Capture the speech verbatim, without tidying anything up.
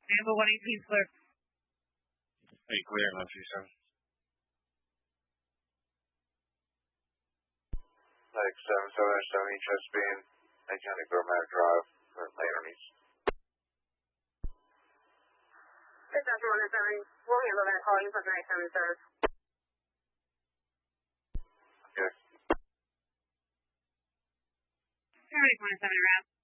Tampa one eighteen clear. Hey, clear, nine three seven. Like seven seven seventy Chesapeake, County Gormatic Drive, for Later East. six seven one seven, we'll handle that call. You put nine seven seven. Okay. Everybody twenty-seven around.